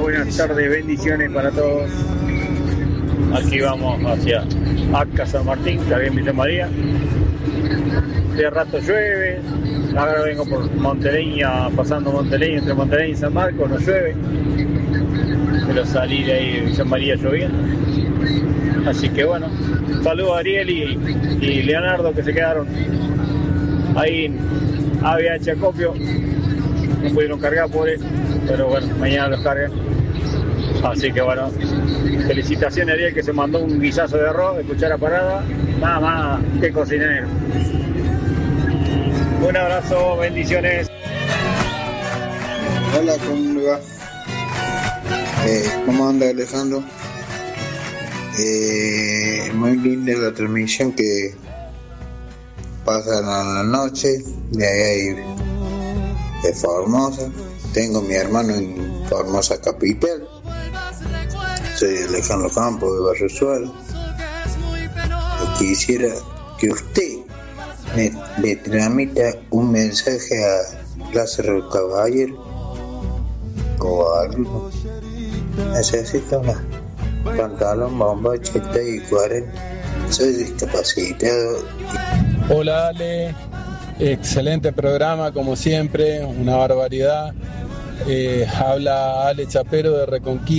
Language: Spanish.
buenas tardes, bendiciones para todos. Aquí vamos hacia Acá San Martín, que en Villa María. De rato llueve, ahora vengo por Monteleña, pasando Monteleña, entre Monteleña y San Marcos, no llueve. Pero salí de ahí de Villa María lloviendo. Así que bueno, saludos a Ariel y Leonardo que se quedaron ahí en ABH Acopio. No pudieron cargar por él, pero bueno, mañana los cargan. Así que bueno, felicitaciones a Ariel que se mandó un guisazo de arroz de cuchara parada. Nada más, qué cocinero. Un abrazo, bendiciones. Hola, ¿cómo le va? ¿Cómo anda Alejandro? Muy linda la transmisión que pasan a la noche de ahí de Formosa. Tengo mi hermano en Formosa Capital. Soy Alejandro Campos de Barrio Suárez. Quisiera que usted le tramita un mensaje a Lázaro Caballero o a alguno. Necesito una pantalón, bomba, cheta y 40. Soy discapacitado. Hola Ale, excelente programa como siempre, una barbaridad. Habla Ale Chapero de Reconquista.